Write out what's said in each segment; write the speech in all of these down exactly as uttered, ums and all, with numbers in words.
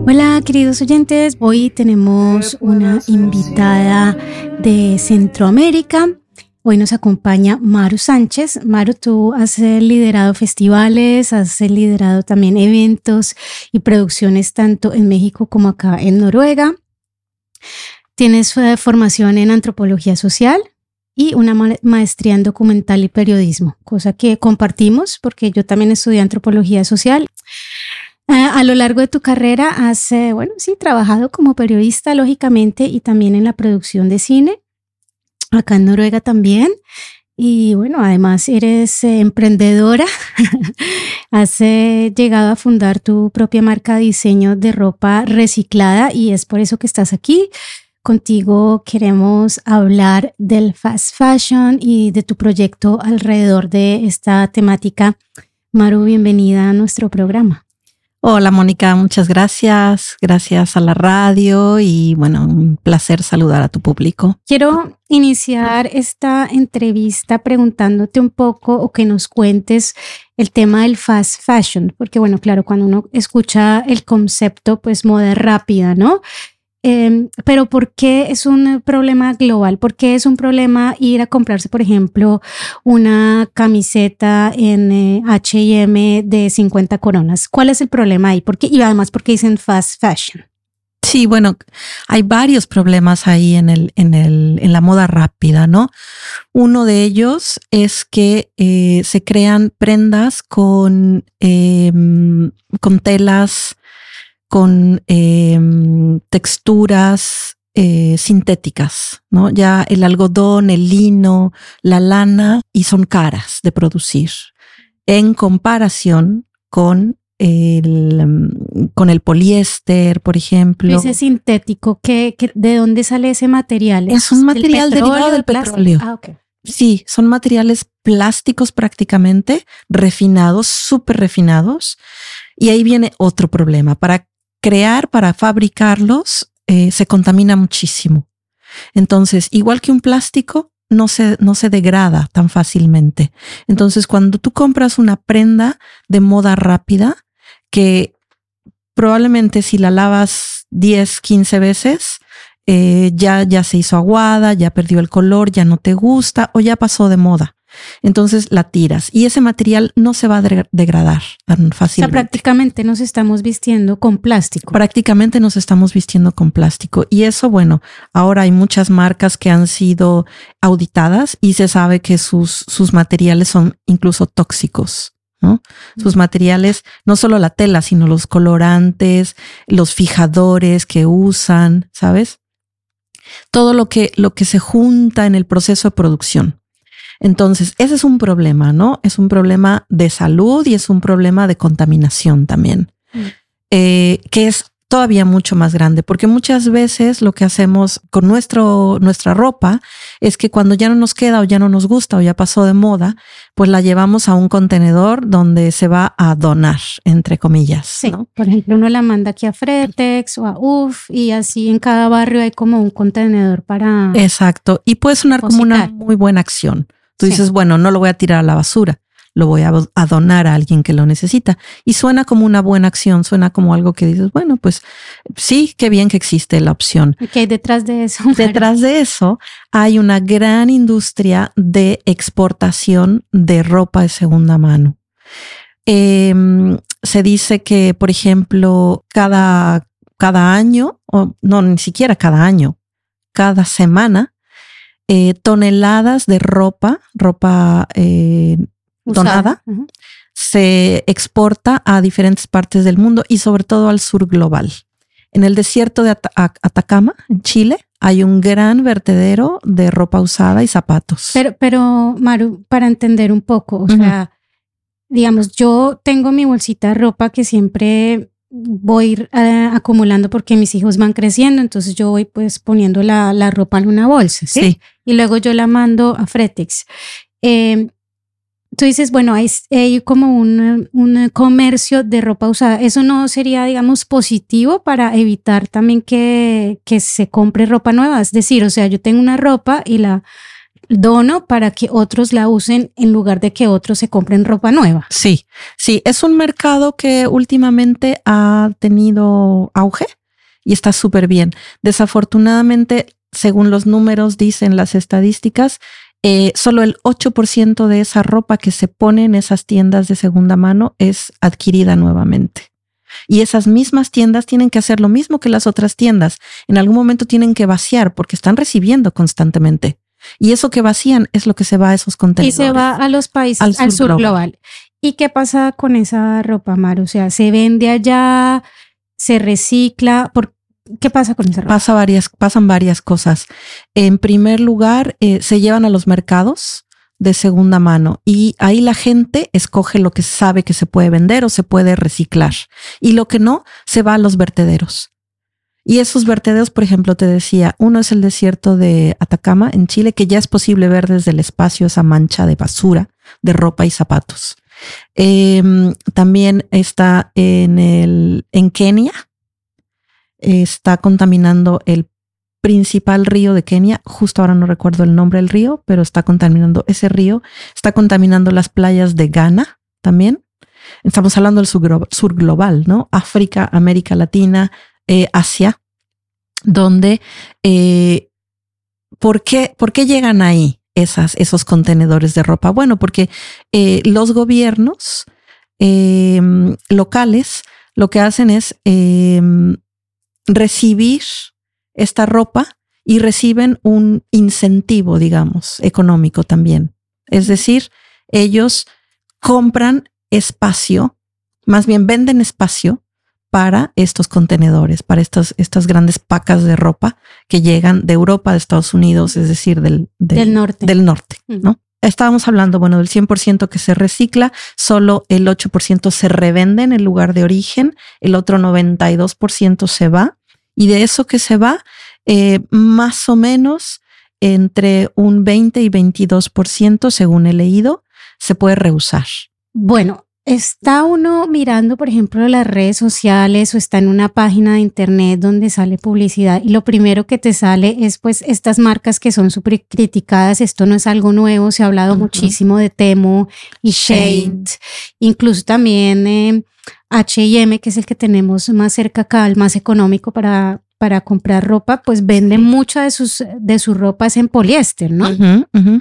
Hola queridos oyentes, hoy tenemos una invitada de Centroamérica. Hoy nos acompaña Maru Sánchez. Maru, tú has liderado festivales, has liderado también eventos y producciones tanto en México como acá en Noruega. Tienes uh, formación en antropología social y una ma- maestría en documental y periodismo, cosa que compartimos porque yo también estudié antropología social. Uh, a lo largo de tu carrera has, eh, bueno, sí, trabajado como periodista, lógicamente, y también en la producción de cine, acá en Noruega también. Y bueno, además eres eh, emprendedora. Has eh, llegado a fundar tu propia marca de diseño de ropa reciclada y es por eso que estás aquí. Contigo queremos hablar del fast fashion y de tu proyecto alrededor de esta temática. Maru, bienvenida a nuestro programa. Hola Mónica, muchas gracias. Gracias a la radio y bueno, un placer saludar a tu público. Quiero iniciar esta entrevista preguntándote un poco o que nos cuentes el tema del fast fashion, porque bueno, claro, cuando uno escucha el concepto, pues moda rápida, ¿no? Eh, pero ¿por qué es un problema global? ¿Por qué es un problema ir a comprarse, por ejemplo, una camiseta en eh, H y M de cincuenta coronas? ¿Cuál es el problema ahí? ¿Por qué? Y además, ¿por qué dicen fast fashion? Sí, bueno, hay varios problemas ahí en el, en el, en la moda rápida, ¿no? Uno de ellos es que eh, se crean prendas con, eh, con telas, con eh, texturas eh, sintéticas, ¿no? Ya el algodón, el lino, la lana, y son caras de producir en comparación con el, con el poliéster, por ejemplo. Ese sintético, ¿qué, qué, ¿de dónde sale ese material? Es un material ¿Del derivado del petróleo. Ah, okay. Sí, son materiales plásticos prácticamente, refinados, súper refinados. Y ahí viene otro problema. Para crear, para fabricarlos, eh, se contamina muchísimo. Entonces, igual que un plástico, no se, no se degrada tan fácilmente. Entonces, cuando tú compras una prenda de moda rápida, que probablemente si la lavas diez, quince veces, eh, ya, ya se hizo aguada, ya perdió el color, ya no te gusta o ya pasó de moda. Entonces la tiras y ese material no se va a de- degradar tan fácilmente. O sea, prácticamente nos estamos vistiendo con plástico. Prácticamente nos estamos vistiendo con plástico. Y eso, bueno, ahora hay muchas marcas que han sido auditadas y se sabe que sus, sus materiales son incluso tóxicos, ¿no? Mm. Sus materiales, no solo la tela, sino los colorantes, los fijadores que usan, ¿sabes? Todo lo que, lo que se junta en el proceso de producción. Entonces, ese es un problema, ¿no? Es un problema de salud y es un problema de contaminación también, mm. eh, que es todavía mucho más grande, porque muchas veces lo que hacemos con nuestro, nuestra ropa es que cuando ya no nos queda o ya no nos gusta o ya pasó de moda, pues la llevamos a un contenedor donde se va a donar, entre comillas. Sí, ¿no? Por ejemplo, uno la manda aquí a Fretex o a U F y así en cada barrio hay como un contenedor para... Exacto, y puede sonar como una muy buena acción. Tú dices, sí. bueno, no lo voy a tirar a la basura, lo voy a, a donar a alguien que lo necesita. Y suena como una buena acción, suena como algo que dices, bueno, pues sí, qué bien que existe la opción. ¿Qué hay detrás de eso? Detrás de eso hay una gran industria de exportación de ropa de segunda mano. Eh, se dice que, por ejemplo, cada, cada año, o no, ni siquiera cada año, cada semana, Eh, toneladas de ropa, ropa eh, donada, uh-huh. se exporta a diferentes partes del mundo y sobre todo al sur global. En el desierto de At- Atacama, en Chile, hay un gran vertedero de ropa usada y zapatos. Pero, pero Maru, para entender un poco, o uh-huh. sea, digamos, yo tengo mi bolsita de ropa que siempre voy uh, acumulando porque mis hijos van creciendo, entonces yo voy pues poniendo la, la ropa en una bolsa, ¿sí? sí. Y luego yo la mando a Fretex. Eh, tú dices, bueno, hay, hay como un, un comercio de ropa usada. ¿Eso no sería, digamos, positivo para evitar también que, que se compre ropa nueva? Es decir, o sea, yo tengo una ropa y la, dono para que otros la usen en lugar de que otros se compren ropa nueva. Sí, sí, es un mercado que últimamente ha tenido auge y está súper bien. Desafortunadamente, según los números dicen las estadísticas, eh, solo el ocho por ciento de esa ropa que se pone en esas tiendas de segunda mano es adquirida nuevamente. Y esas mismas tiendas tienen que hacer lo mismo que las otras tiendas. En algún momento tienen que vaciar porque están recibiendo constantemente. Y eso que vacían es lo que se va a esos contenedores. Y se va a los países, al, al sur, sur global. global. ¿Y qué pasa con esa ropa, Maru? O sea, ¿se vende allá? ¿Se recicla? ¿Por ¿Qué pasa con esa ropa? Pasa varias, pasan varias cosas. En primer lugar, eh, se llevan a los mercados de segunda mano y ahí la gente escoge lo que sabe que se puede vender o se puede reciclar. Y lo que no, se va a los vertederos. Y esos vertederos, por ejemplo, te decía, uno es el desierto de Atacama en Chile, que ya es posible ver desde el espacio esa mancha de basura de ropa y zapatos. Eh, también está en, el, en Kenia. Está contaminando el principal río de Kenia. Justo ahora no recuerdo el nombre del río, pero está contaminando ese río. Está contaminando las playas de Ghana también. Estamos hablando del sur, sur global, ¿no? África, América Latina, eh, Asia, donde eh, ¿por qué, ¿por qué llegan ahí esas, esos contenedores de ropa? Bueno, porque eh, los gobiernos eh, locales lo que hacen es eh, recibir esta ropa y reciben un incentivo, digamos, económico también. Es decir, ellos compran espacio, más bien venden espacio para estos contenedores, para estas, estas grandes pacas de ropa que llegan de Europa, de Estados Unidos, es decir, del, del, del norte, del norte, ¿no? Estábamos hablando, bueno, del cien por ciento que se recicla, solo el ocho por ciento se revende en el lugar de origen, el otro noventa y dos por ciento se va, y de eso que se va, eh, más o menos entre un veinte y veintidós por ciento, según he leído, se puede reusar. Bueno, está uno mirando, por ejemplo, las redes sociales o está en una página de internet donde sale publicidad y lo primero que te sale es pues estas marcas que son súper criticadas. Esto no es algo nuevo, se ha hablado uh-huh. muchísimo de Temu y Shade, incluso también eh, H y M, que es el que tenemos más cerca acá, el más económico para, para comprar ropa, pues vende mucha de sus, de sus ropas en poliéster, ¿no? Uh-huh, uh-huh.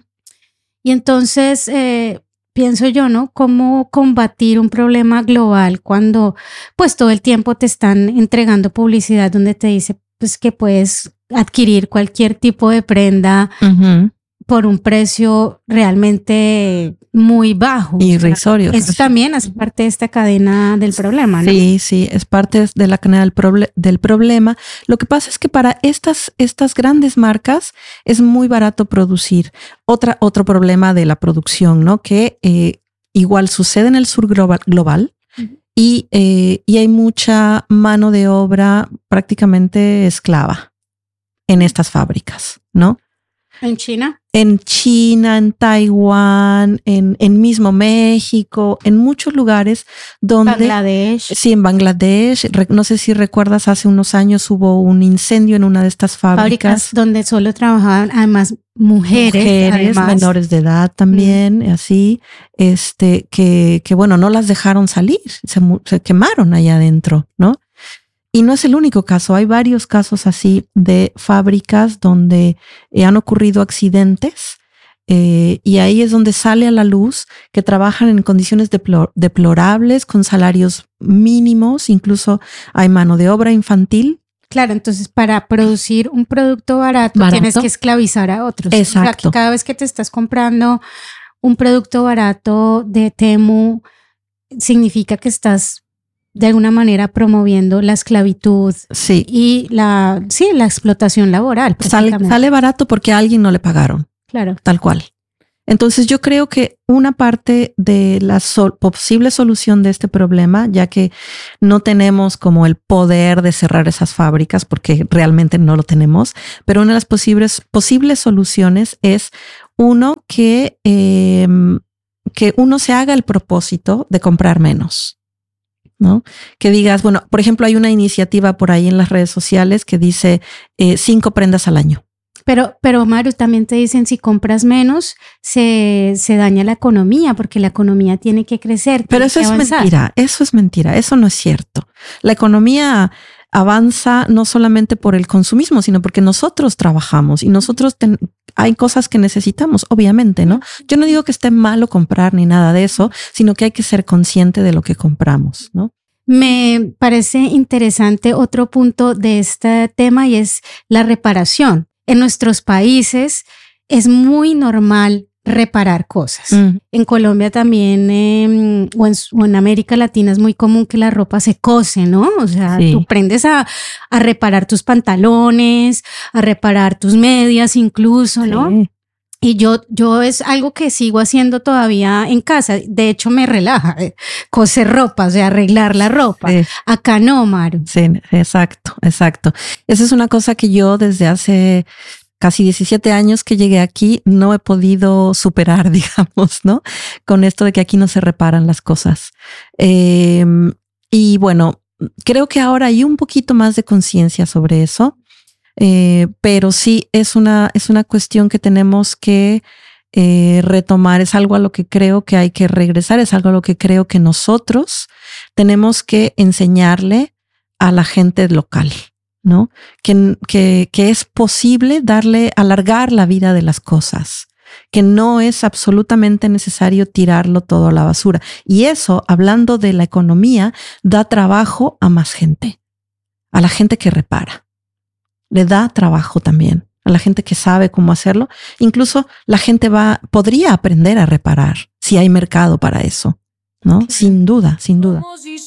Y entonces... Eh, pienso yo, ¿no? ¿Cómo combatir un problema global cuando pues todo el tiempo te están entregando publicidad donde te dice pues que puedes adquirir cualquier tipo de prenda uh-huh. por un precio realmente muy bajo? Irrisorio. Eso también hace parte de esta cadena del problema, ¿no? Sí, sí, es parte de la cadena del, proble- del problema. Lo que pasa es que para estas, estas grandes marcas es muy barato producir. Otra, otro problema de la producción, ¿no? Que eh, igual sucede en el sur global, global uh-huh. y, eh, y hay mucha mano de obra prácticamente esclava en estas fábricas, ¿no? ¿En China? En China, en Taiwán, en, en mismo México, en muchos lugares donde... Bangladesh. Sí, en Bangladesh. No sé si recuerdas, hace unos años hubo un incendio en una de estas fábricas. Fábricas donde solo trabajaban además mujeres. Mujeres, además. menores de edad también, mm. así, este, que, que bueno, no las dejaron salir, se, se quemaron allá adentro, ¿no? Y no es el único caso, hay varios casos así de fábricas donde eh, han ocurrido accidentes eh, y ahí es donde sale a la luz que trabajan en condiciones deplor- deplorables, con salarios mínimos, incluso hay mano de obra infantil. Claro, entonces para producir un producto barato, ¿Barato? Tienes que esclavizar a otros. Exacto. O sea, que cada vez que te estás comprando un producto barato de Temu, significa que estás de alguna manera promoviendo la esclavitud sí. y la, sí, la explotación laboral. Sale, sale barato porque a alguien no le pagaron. Claro. Tal cual. Entonces yo creo que una parte de la sol- posible solución de este problema, ya que no tenemos como el poder de cerrar esas fábricas, porque realmente no lo tenemos, pero una de las posibles, posibles soluciones es uno que, eh, que uno se haga el propósito de comprar menos. ¿No? Que digas, bueno, por ejemplo, hay una iniciativa por ahí en las redes sociales que dice eh, cinco prendas al año. Pero, pero Maru, también te dicen si compras menos, se, se daña la economía, porque la economía tiene que crecer. Pero eso es avanzar. mentira, eso es mentira, eso no es cierto. La economía avanza no solamente por el consumismo, sino porque nosotros trabajamos y nosotros ten, hay cosas que necesitamos, obviamente, ¿no? Yo no digo que esté malo comprar ni nada de eso, sino que hay que ser consciente de lo que compramos, ¿no? Me parece interesante otro punto de este tema y es la reparación. En nuestros países es muy normal reparar cosas. Mm. En Colombia también eh, o, en, o en América Latina es muy común que la ropa se cose, ¿no? O sea, sí. tú aprendes a, a reparar tus pantalones, a reparar tus medias incluso, ¿no? Sí. Y yo, yo es algo que sigo haciendo todavía en casa. De hecho, me relaja eh, coser ropa, o sea, arreglar la ropa. Sí. Acá no, Maru. Sí, exacto, exacto. Esa es una cosa que yo desde hace casi diecisiete años que llegué aquí no he podido superar, digamos, ¿no? Con esto de que aquí no se reparan las cosas. Eh, y bueno, creo que ahora hay un poquito más de conciencia sobre eso, eh, pero sí es una, es una cuestión que tenemos que eh, retomar. Es algo a lo que creo que hay que regresar, es algo a lo que creo que nosotros tenemos que enseñarle a la gente local, ¿no? Que, que, que es posible darle, alargar la vida de las cosas, que no es absolutamente necesario tirarlo todo a la basura. Y eso, hablando de la economía, da trabajo a más gente, a la gente que repara. Le da trabajo también a la gente que sabe cómo hacerlo. Incluso la gente va, podría aprender a reparar si hay mercado para eso, ¿no? Sin duda, sin duda.